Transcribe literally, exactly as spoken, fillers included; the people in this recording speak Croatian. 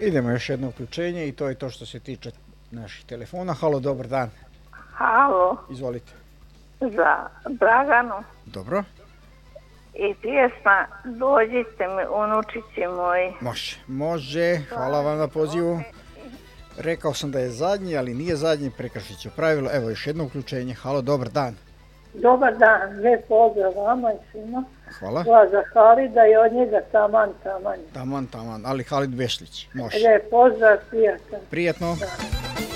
Idemo još jedno uključenje i to je to što se tiče naših telefona. Halo, dobar dan. Halo, Izvolite. za Draganu Dobro. i pjesma Dođite mi, unučići moji. Može, može. Hvala vam na pozivu. Rekao sam da je zadnji, ali nije zadnji, prekršit ću pravilo. Evo još jedno uključenje. Halo, dobar dan. Dobar dan, lijep pozdrav vama i svima. Hvala. Hvala za Halida i od njega taman, taman. Taman, taman, ali Halid Bešlić. Može. Lijep pozdrav, prijatno. Prijetno. Da.